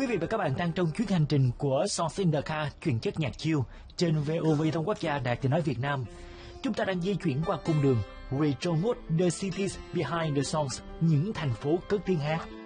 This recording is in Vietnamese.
Quý vị và các bạn đang trong chuyến hành trình của Songs in the Car, truyền chất nhạc chill trên VOV Thông Quốc gia Đài Tiếng nói Việt Nam. Chúng ta đang di chuyển qua cung đường Retro Mode, The Cities Behind the Songs, những thành phố cất tiếng hát.